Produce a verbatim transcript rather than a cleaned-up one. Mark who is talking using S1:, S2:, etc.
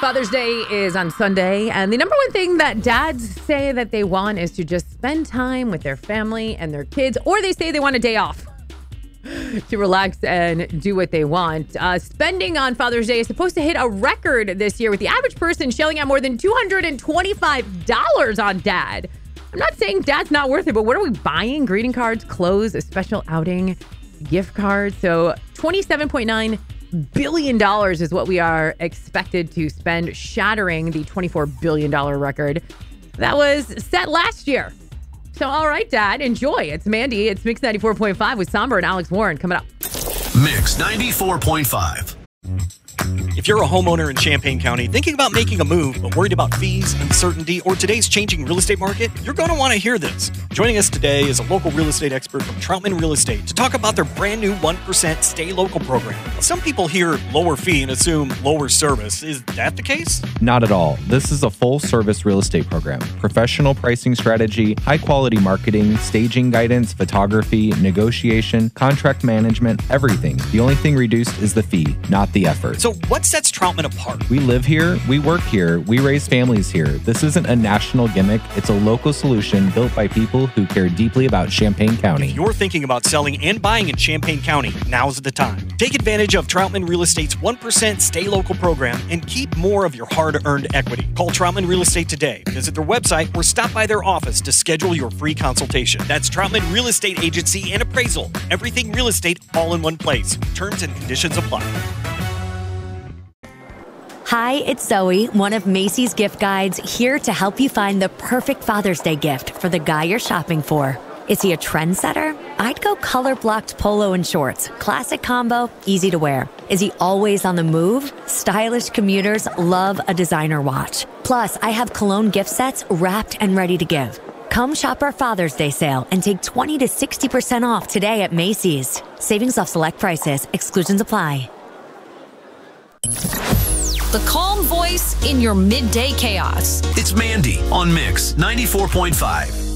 S1: Father's Day is on Sunday, and the number one thing that dads say that they want is to just spend time with their family and their kids, or they say they want a day off to relax and do what they want. Uh, spending on Father's Day is supposed to hit a record this year, with the average person shelling out more than two hundred twenty-five dollars on dad. I'm not saying dad's not worth it, but what are we buying? Greeting cards, clothes, a special outing, gift cards. So twenty-seven point nine billion dollars is what we are expected to spend, shattering the twenty-four billion dollars record that was set last year. So, all right, Dad, enjoy. It's Mandy. It's Mix ninety-four point five with Somber and Alex Warren coming up.
S2: Mix ninety-four point five.
S3: If you're a homeowner in Champaign County thinking about making a move but worried about fees, uncertainty, or today's changing real estate market, you're going to want to hear this. Joining us today is a local real estate expert from Troutman Real Estate to talk about their brand new one percent Stay Local program. Some people hear lower fee and assume lower service. Is that the case?
S4: Not at all. This is a full-service real estate program. Professional pricing strategy, high-quality marketing, staging guidance, photography, negotiation, contract management, everything. The only thing reduced is the fee, not the effort.
S3: So what sets Troutman apart?
S4: We live here, we work here, we raise families here. This isn't a national gimmick. It's a local solution built by people who care deeply about Champaign County.
S3: If you're thinking about selling and buying in Champaign County, now's the time. Take advantage of Troutman Real Estate's one percent Stay Local program and keep more of your hard-earned equity. Call Troutman Real Estate today. Visit their website or stop by their office to schedule your free consultation. That's Troutman Real Estate Agency and Appraisal. Everything real estate all in one place. Terms and conditions apply.
S5: Hi, it's Zoe, one of Macy's gift guides, here to help you find the perfect Father's Day gift for the guy you're shopping for. Is he a trendsetter? I'd go color-blocked polo and shorts. Classic combo, easy to wear. Is he always on the move? Stylish commuters love a designer watch. Plus, I have cologne gift sets wrapped and ready to give. Come shop our Father's Day sale and take twenty to sixty percent off today at Macy's. Savings off select prices. Exclusions apply.
S6: The calm voice in your midday chaos.
S2: It's Mandy on Mix ninety-four point five.